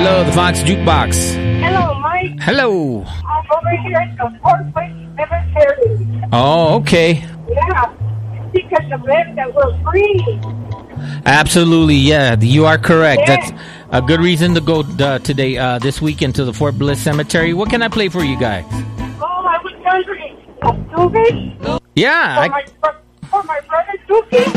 Hello, the Fox Jukebox. Hello, Mike. Hello. I'm over here at the Fort Place Cemetery. Oh, okay. Yeah, because of them that we're free. Absolutely, yeah. You are correct. Yeah. That's a good reason to go today, this weekend, to the Fort Bliss Cemetery. What can I play for you guys? Oh, I was wondering, Doogie? Yeah. For my brother Doogie?